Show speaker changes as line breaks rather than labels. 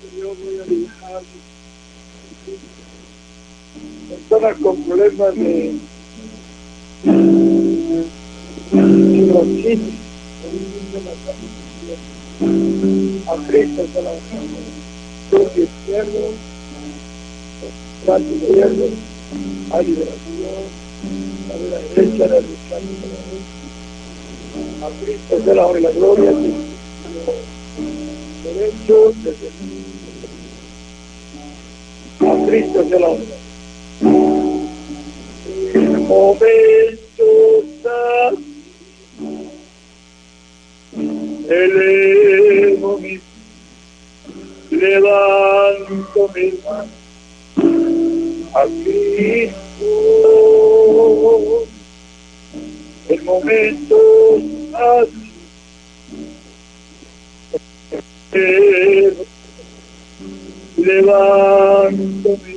yo voy a dibujar personas con problemas de cirrosis, a Cristo se la cruz izquierdo, brazo izquierdo, a liberación, a la derecha, a la descanso, a Cristo se la gloria, derecho, desde a Cristo se la honra. El momento está, elevo mi, levanto mi mano a Cristo. El momento está, levanto mi